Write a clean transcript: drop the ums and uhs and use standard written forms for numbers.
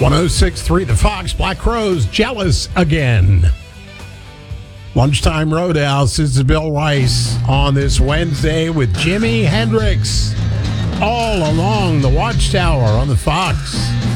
106.3 The Fox, Black Crowes, Jealous Again. Lunchtime Roadhouse. This is Bill Rice on this Wednesday with Jimi Hendrix all along the Watchtower on the Fox.